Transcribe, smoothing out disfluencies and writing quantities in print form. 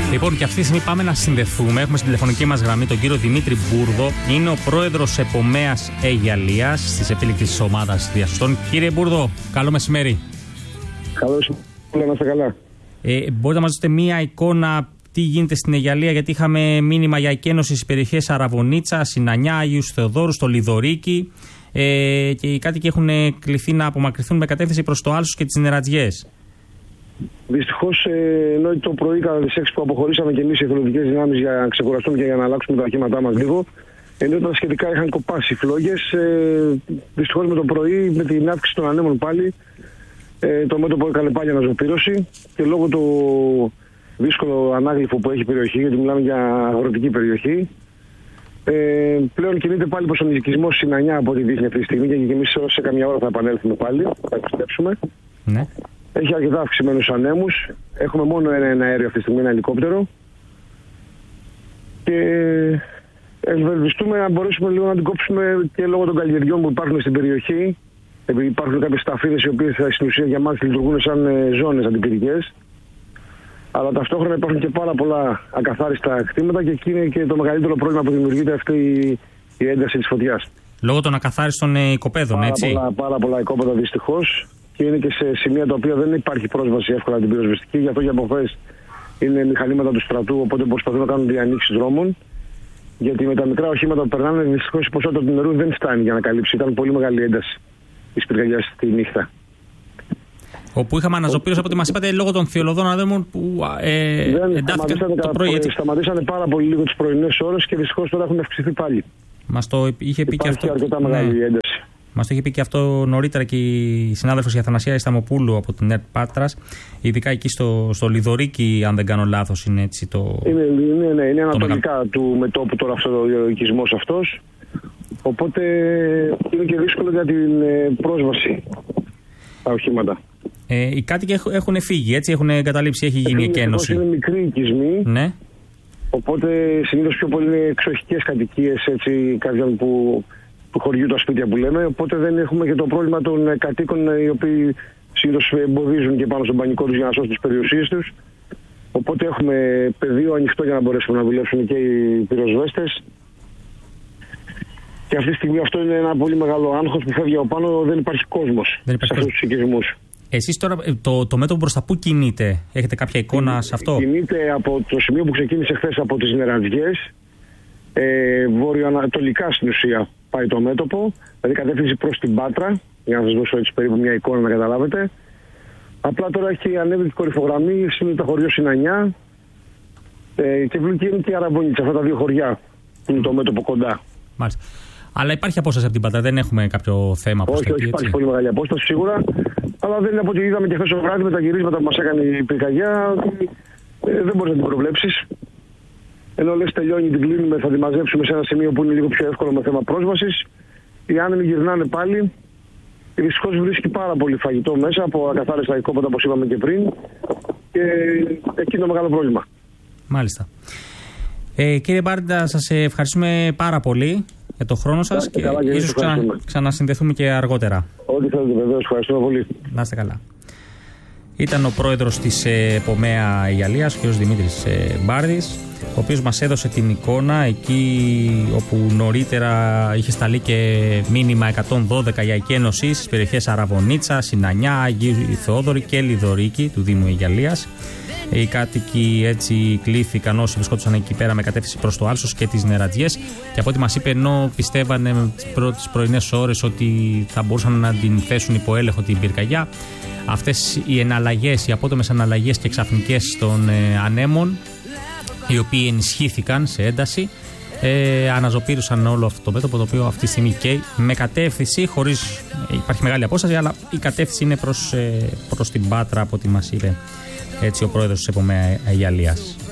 Λοιπόν, και αυτή τη στιγμή πάμε να συνδεθούμε. Έχουμε στην τηλεφωνική μας γραμμή τον κύριο Δημήτρη Μπούρδο. Είναι ο πρόεδρος Επομέας Αιγιαλίας της επίλεκτης ομάδας διασωστών. Κύριε Μπούρδο, καλό μεσημέρι. Καλό μεσημέρι, να είστε καλά. Μπορείτε να μας δώσετε μία εικόνα τι γίνεται στην Αιγιαλία, γιατί είχαμε μήνυμα για εκένωση στις περιοχές Αραβωνίτσα, Συνανιά, Αγίους Θεοδόρου, στο Λιδωρίκι και οι κάτοικοι έχουν κληθεί να απομακρυνθούν με κατεύθυνση προς το Άλσος και τις Νερατζιές. Δυστυχώς, ενώ το πρωί κατά τις 6 που αποχωρήσαμε και εμείς οι εθελοντικές δυνάμεις για να ξεκουραστούμε και για να αλλάξουμε τα οχήματά μας λίγο, ενώ τα σχετικά είχαν κοπάσει φλόγες, δυστυχώς με το πρωί, με την αύξηση των ανέμων πάλι, το μέτωπο έκανε πάλι αναζωπήρωση και λόγω του δύσκολου ανάγλυφου που έχει η περιοχή, γιατί μιλάμε για αγροτική περιοχή, πλέον κινείται πάλι προς τον οικισμό Συνανιά από ό,τι δείχνει αυτή τη στιγμή και εμείς σε καμιά ώρα θα επανέλθουμε πάλι, θα επιστρέψουμε. Ναι. Έχει αρκετά αυξημένους ανέμους. Έχουμε μόνο ένα αέριο αυτή τη στιγμή, ένα ελικόπτερο. Και ευελπιστούμε να μπορέσουμε λίγο να την κόψουμε και λόγω των καλλιεργιών που υπάρχουν στην περιοχή. Επειδή υπάρχουν κάποιες σταφίδες οι οποίες στην ουσία για μας λειτουργούν σαν ζώνες αντιπυρικές. Αλλά ταυτόχρονα υπάρχουν και πάρα πολλά ακαθάριστα κτήματα και εκεί είναι και το μεγαλύτερο πρόβλημα που δημιουργείται αυτή η ένταση της φωτιάς. Λόγω των ακαθάριστων οικοπαίδων, έτσι. Πάρα πολλά οικόπεδα δυστυχώς. Και είναι και σε σημεία τα οποία δεν υπάρχει πρόσβαση εύκολα την πυροσβεστική. Γι' αυτό και από χθες είναι μηχανήματα του στρατού, οπότε προσπαθούν να κάνουν διανοίξεις δρόμων. Γιατί με τα μικρά οχήματα που περνάνε, δυστυχώς η ποσότητα του νερού δεν φτάνει για να καλύψει. Ήταν πολύ μεγάλη ένταση της πυρκαγιάς τη νύχτα. Όπου είχαμε αναζωπήρωση, από ό,τι μας είπατε, λόγω των θειολωδών ανέμων που εντάθηκαν το πρωί. Σταματήσανε πάρα πολύ λίγο τις πρωινές ώρες και δυστυχώς τώρα έχουν αυξηθεί πάλι. Μας το είχε πει και αυτό. Αρκετά μεγάλη ένταση. Μας το είχε πει και αυτό νωρίτερα και η συνάδελφος η Αθανασία Ισταμοπούλου από την ΕΡΤ Πάτρας, ειδικά εκεί στο Λιδωρίκι, αν δεν κάνω λάθος, είναι έτσι το. Είναι ανατολικά του μετώπου τώρα αυτό ο οικισμός αυτός. Οπότε είναι και δύσκολο για την πρόσβαση στα οχήματα. Οι κάτοικοι έχουν φύγει, έτσι, έχουν εγκαταλείψει, έχει γίνει εκένωση. Είναι μικροί οικισμοί. Ναι. Οπότε συνήθως πιο πολύ είναι εξοχικές κατοικίες, έτσι, κάποιον του χωριού τα σπίτια που λέμε. Οπότε δεν έχουμε και το πρόβλημα των κατοίκων οι οποίοι συνήθως εμποδίζουν και πάνω στον πανικό τους για να σώσουν τις περιουσίες τους. Οπότε έχουμε πεδίο ανοιχτό για να μπορέσουμε να δουλέψουν και οι πυροσβέστες. Και αυτή τη στιγμή αυτό είναι ένα πολύ μεγάλο άγχος που φεύγει από πάνω, δεν υπάρχει κόσμος σε αυτούς τους οικισμούς. Εσείς τώρα το μέτωπο προς τα πού κινείται, έχετε κάποια εικόνα σε αυτό? Κινείται από το σημείο που ξεκίνησε χθες από τις Νερατζιές, βορειοανατολικά στην ουσία πάει το μέτωπο, δηλαδή κατεύθυνση προς την Πάτρα, για να σας δώσω έτσι περίπου μια εικόνα να καταλάβετε. Απλά τώρα έχει ανέβει και κορυφογραμμή, είναι το χωριό Συνανιά και είναι και η Αραβωνίτσα, αυτά τα δύο χωριά που είναι το μέτωπο κοντά. Μάλιστα. Αλλά υπάρχει απόσταση από την Πάτρα, δεν έχουμε κάποιο θέμα αποστολή. Όχι, υπάρχει πολύ μεγάλη απόσταση σίγουρα, αλλά δεν είναι από ό,τι είδαμε και χθες το βράδυ με τα γυρίσματα που μας έκανε η πυρκαγιά, ότι δεν μπορείς να την προβλέψεις. Ενώ λες τελειώνει, την κλείνουμε, θα τη μαζέψουμε σε ένα σημείο που είναι λίγο πιο εύκολο με θέμα πρόσβασης. Οι άνεμοι γυρνάνε πάλι. Και δυστυχώς βρίσκει πάρα πολύ φαγητό μέσα από ακαθάριστα οικόπεδα, όπως είπαμε και πριν. Και εκεί είναι το μεγάλο πρόβλημα. Μάλιστα. Κύριε Μπάρντα, σας ευχαριστούμε πάρα πολύ για τον χρόνο σας και ίσως ξανασυνδεθούμε και αργότερα. Ό,τι θέλετε, βεβαίως. Ευχαριστούμε πολύ. Να είστε καλά. Ήταν ο πρόεδρος της Επομέα Αιγιαλίας, ο κ. Δημήτρης Μπάρδης, ο οποίος μας έδωσε την εικόνα εκεί όπου νωρίτερα είχε σταλεί και μήνυμα 112 για εκένωση στις περιοχές Αραβωνίτσα, Συνανιά, Αγίου Θεόδωρη και Λιδωρίκι του Δήμου Αιγιαλίας. Οι κάτοικοι έτσι κλήθηκαν όσοι βρισκόντουσαν εκεί πέρα με κατεύθυνση προς το Άλσος και τις Νερατζιές, και από ό,τι μας είπε, ενώ πιστεύανε τις πρώτες πρωινές ώρες ότι θα μπορούσαν να την θέσουν υπό έλεγχο την πυρκαγιά, αυτές οι εναλλαγές, οι απότομες εναλλαγές και ξαφνικές των ανέμων, οι οποίοι ενισχύθηκαν σε ένταση, αναζωπήρωσαν όλο αυτό το μέτωπο, το οποίο αυτή τη στιγμή καίει με κατεύθυνση, χωρίς υπάρχει μεγάλη απόσταση, αλλά η κατεύθυνση είναι προς την Πάτρα, από ό,τι μας είπε έτσι ο πρόεδρος της Επομέα Αιγιαλίας.